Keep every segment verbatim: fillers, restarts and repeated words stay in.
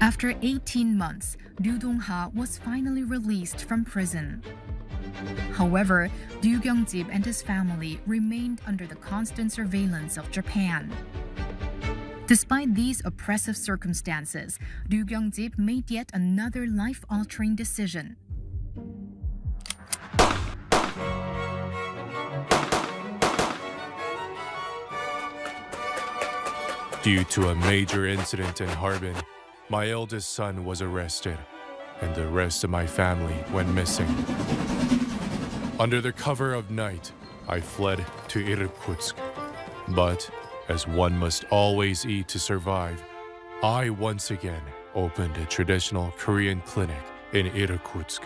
After eighteen months, Ryu Dong-ha was finally released from prison. However, Ryu Kyung-jip and his family remained under the constant surveillance of Japan. Despite these oppressive circumstances, Ryu Kyung-jip made yet another life-altering decision. Due to a major incident in Harbin, my eldest son was arrested, and the rest of my family went missing. Under the cover of night, I fled to Irkutsk. But, as one must always eat to survive, I once again opened a traditional Korean clinic in Irkutsk.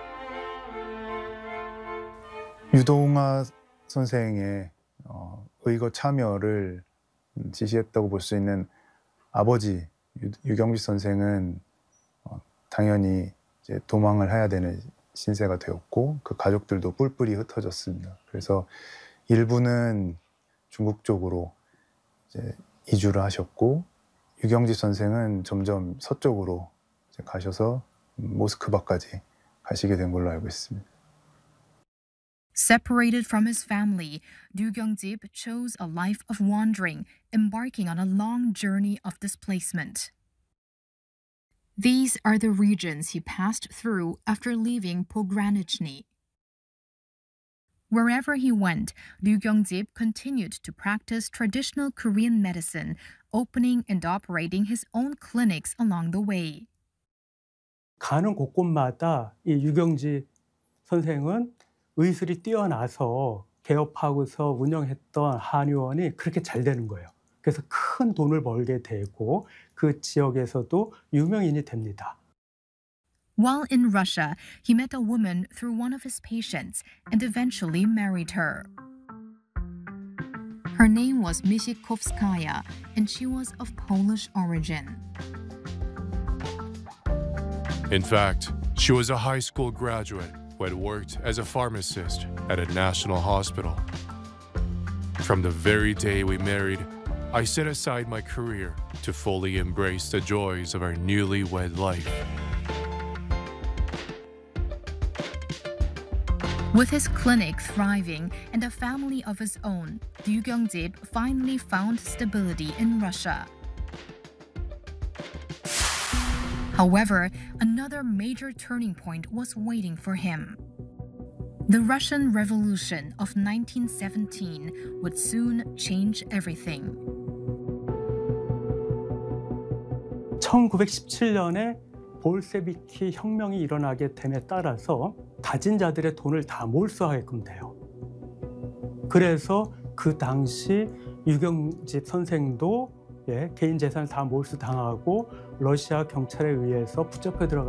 유동하 선생의 어, 의거 참여를 지시했다고 볼 수 있는 아버지 유, 유경집 선생은 어, 당연히 이제 도망을 해야 되는 신세가 되었고 그 가족들도 뿔뿔이 흩어졌습니다. 그래서 일부는 중국 쪽으로 이제 이주를 하셨고 유경집 선생은 점점 서쪽으로 이제 가셔서 모스크바까지 가시게 된 걸로 알고 있습니다. Separated from his family, Ryu Kyung-jip chose a life of wandering, embarking on a long journey of displacement. These are the regions he passed through after leaving Pogranichny. Wherever he went, Ryu Kyung-jip continued to practice traditional Korean medicine, opening and operating his own clinics along the way. 가는 곳곳마다 이 유경집 선생은 의술이 뛰어나서 개업하고서 운영했던 한의원이 그렇게 잘 되는 거예요. 그래서 큰 돈을 벌게 되고 그 지역에서도 유명인이 됩니다. While in Russia, he met a woman through one of his patients and eventually married her. Her name was Misikovskaya, and she was of Polish origin. In fact, she was a high school graduate who had worked as a pharmacist at a national hospital. From the very day we married, I set aside my career to fully embrace the joys of our newlywed life. With his clinic thriving and a family of his own, Ryu Kyung-jip finally found stability in Russia. However, another major turning point was waiting for him. The Russian Revolution of nineteen seventeen would soon change everything. 천구백십칠 년에 볼셰비키 혁명이 일어나게 됨에 따라서 가진 자들의 돈을 다 몰수하게끔 돼요. 그래서 그 당시 유경집 선생도 예, 개인 재산을 다 몰수당하고 러시아 경찰에 의해서 붙잡혀 들어가